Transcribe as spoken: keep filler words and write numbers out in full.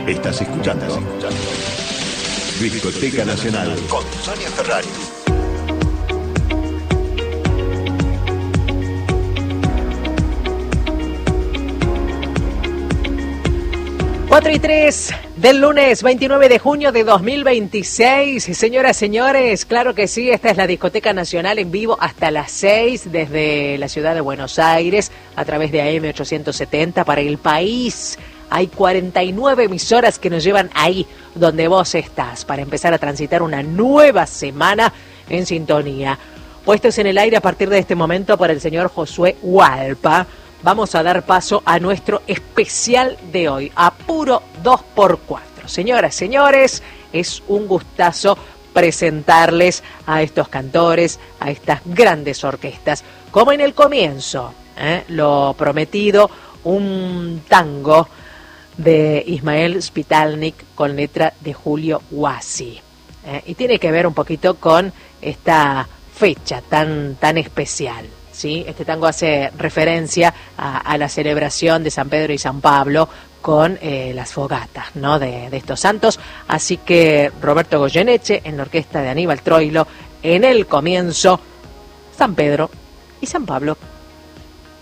Estás escuchando, Estás escuchando. Discoteca Nacional con Sonia Ferrari. cuatro y tres del lunes veintinueve de junio de dos mil veintiséis. Señoras, señores, claro que sí, esta es la Discoteca Nacional en vivo hasta las seis desde la ciudad de Buenos Aires a través de A M ochocientos setenta para el país. Hay cuarenta y nueve emisoras que nos llevan ahí donde vos estás para empezar a transitar una nueva semana en sintonía. Puestos en el aire a partir de este momento por el señor Josué Hualpa, vamos a dar paso a nuestro especial de hoy, a puro dos por cuatro. Señoras, señores, es un gustazo presentarles a estos cantores, a estas grandes orquestas. Como en el comienzo, ¿eh? Lo prometido, un tango de Ismael Spitalnik con letra de Julio Huasi. ¿eh? Y tiene que ver un poquito con esta fecha tan, tan especial. ¿Sí? Este tango hace referencia a, a la celebración de San Pedro y San Pablo con eh, las fogatas, ¿no? de, de estos santos. Así que Roberto Goyeneche en la orquesta de Aníbal Troilo, en el comienzo, San Pedro y San Pablo.